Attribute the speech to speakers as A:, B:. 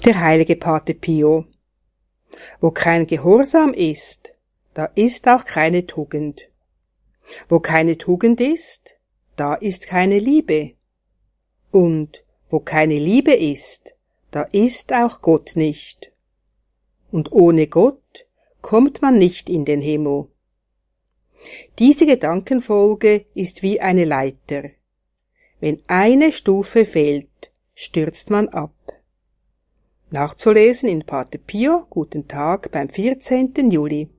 A: Der heilige Pater Pio. Wo kein Gehorsam ist, da ist auch keine Tugend. Wo keine Tugend ist, da ist keine Liebe. Und wo keine Liebe ist, da ist auch Gott nicht. Und ohne Gott kommt man nicht in den Himmel. Diese Gedankenfolge ist wie eine Leiter. Wenn eine Stufe fehlt, stürzt man ab. Nachzulesen in Pater Pio, Guten Tag, beim 14. Juli.